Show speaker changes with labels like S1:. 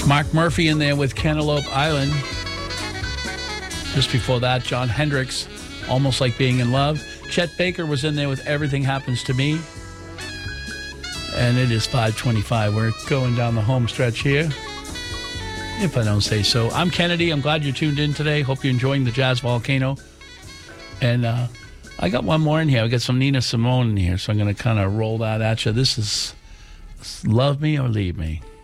S1: Mark Murphy in there with Cantaloupe Island. Just before that, John Hendricks, Almost Like Being in Love. Chet Baker was in there with Everything Happens to Me. And it is 5:25. We're going down the home stretch here, if I don't say so. I'm Kennedy. I'm glad you're tuned in today. Hope you're enjoying the Jazz Volcano. And I got one more in here. I got some Nina Simone in here, so I'm going to kind of roll that at you. This is Love Me or Leave Me.